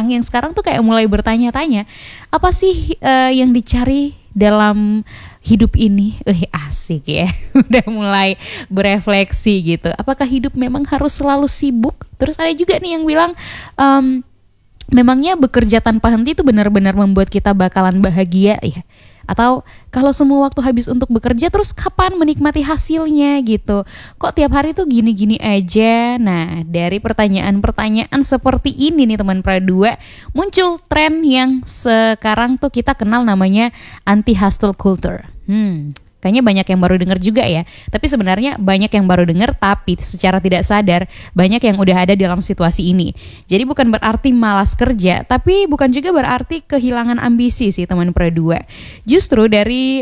orang yang sekarang tuh kayak mulai bertanya-tanya, apa sih yang dicari dalam hidup ini? Asik ya. Udah mulai berefleksi gitu. Apakah hidup memang harus selalu sibuk? Terus ada juga nih yang bilang, memangnya bekerja tanpa henti itu benar-benar membuat kita bakalan bahagia ya? Atau kalau semua waktu habis untuk bekerja, terus kapan menikmati hasilnya gitu? Kok tiap hari tuh gini-gini aja? Nah, dari pertanyaan-pertanyaan seperti ini nih teman Pra 2, muncul tren yang sekarang tuh kita kenal namanya anti-hustle culture. Kayaknya banyak yang baru dengar juga ya. Tapi sebenarnya banyak yang baru dengar, tapi secara tidak sadar banyak yang udah ada dalam situasi ini. Jadi bukan berarti malas kerja, tapi bukan juga berarti kehilangan ambisi sih teman Pra 2. Justru dari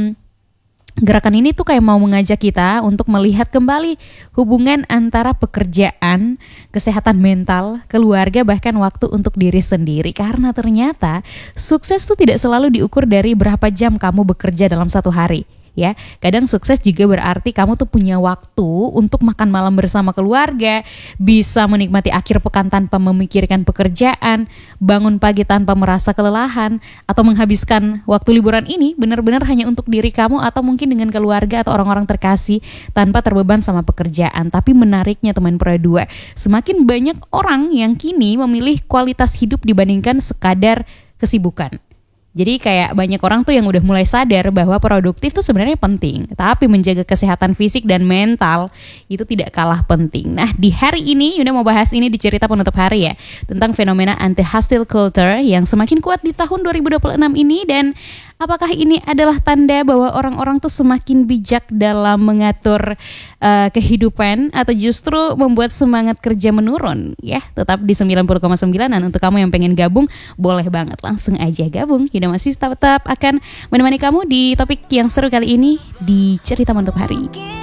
gerakan ini tuh kayak mau mengajak kita untuk melihat kembali hubungan antara pekerjaan, kesehatan mental, keluarga, bahkan waktu untuk diri sendiri. Karena ternyata sukses tuh tidak selalu diukur dari berapa jam kamu bekerja dalam satu hari. Ya, kadang sukses juga berarti kamu tuh punya waktu untuk makan malam bersama keluarga, bisa menikmati akhir pekan tanpa memikirkan pekerjaan, bangun pagi tanpa merasa kelelahan, atau menghabiskan waktu liburan ini benar-benar hanya untuk diri kamu atau mungkin dengan keluarga atau orang-orang terkasih tanpa terbeban sama pekerjaan. Tapi menariknya teman Pra 2, semakin banyak orang yang kini memilih kualitas hidup dibandingkan sekadar kesibukan. Jadi kayak banyak orang tuh yang udah mulai sadar bahwa produktif tuh sebenarnya penting, tapi menjaga kesehatan fisik dan mental itu tidak kalah penting. Nah, di hari ini Yunda mau bahas ini di cerita penutup hari ya, tentang fenomena anti-hustle culture yang semakin kuat di tahun 2026 ini. Dan apakah ini adalah tanda bahwa orang-orang tuh semakin bijak dalam mengatur kehidupan, atau justru membuat semangat kerja menurun? Ya, tetap di 90,9. Dan untuk kamu yang pengen gabung, boleh banget langsung aja gabung. Yunda masih tetap akan menemani kamu di topik yang seru kali ini di cerita penutup hari.